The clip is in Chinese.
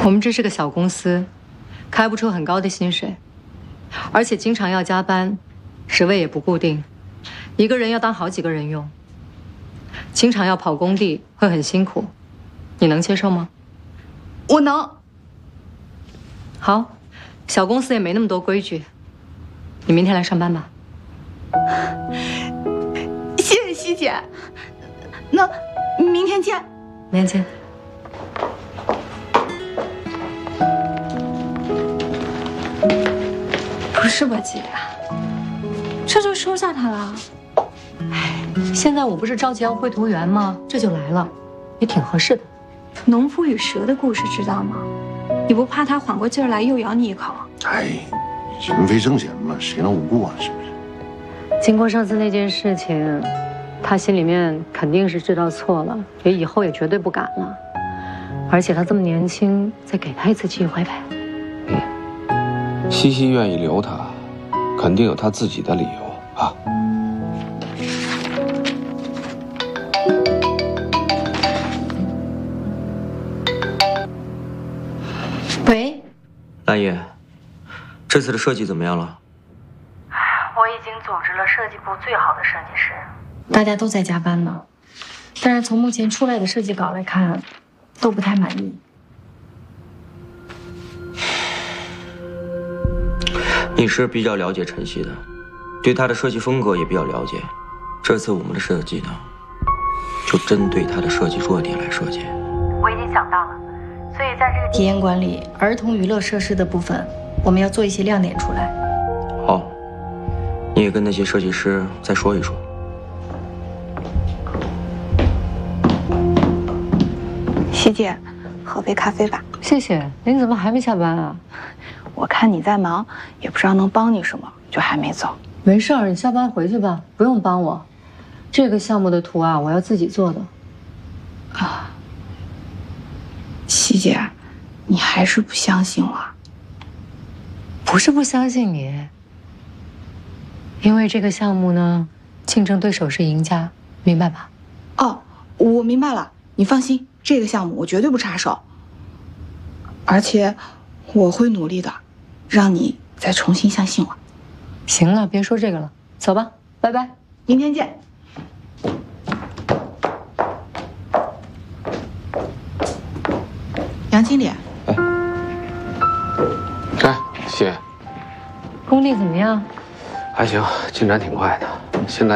我们这是个小公司，开不出很高的薪水，而且经常要加班，职位也不固定，一个人要当好几个人用，经常要跑工地，会很辛苦，你能接受吗？ 我能。 好，小公司也没那么多规矩，你明天来上班吧。 谢谢西姐，那明天见。 明天见。 不是吧，姐？这就收下他了？ 哎，现在我不是着急要绘图员吗？这就来了，也挺合适的。 农夫与蛇的故事知道吗？你不怕他缓过劲儿来又咬你一口？ 哎，人非圣贤嘛，谁能无过啊？是不是？ 经过上次那件事情，他心里面肯定是知道错了，也以后也绝对不敢了。而且他这么年轻，再给他一次机会呗。 西西愿意留他，肯定有他自己的理由啊。 喂， 兰叶，这次的设计怎么样了？ 我已经组织了设计部最好的设计师，大家都在加班呢。但是从目前出来的设计稿来看，都不太满意。 你是比较了解晨曦的，对她的设计风格也比较了解。这次我们的设计呢，就针对她的设计弱点来设计。 我已经想到了，所以在这个体验馆里，儿童娱乐设施的部分，我们要做一些亮点出来。 好，你也跟那些设计师再说一说。 西姐，喝杯咖啡吧。 谢谢。您怎么还没下班啊？ 我看你在忙，也不知道能帮你什么，就还没走。 没事儿，你下班回去吧，不用帮我。这个项目的图啊，我要自己做的。 啊，西姐，你还是不相信我？ 不是不相信你，因为这个项目呢，竞争对手是赢家，明白吧？ 哦，我明白了，你放心，这个项目我绝对不插手，而且我会努力的，让你再重新相信我。 行了，别说这个了，走吧，拜拜， 明天见。杨经理， 哎，谢， 工地怎么样？ 还行，进展挺快的。现在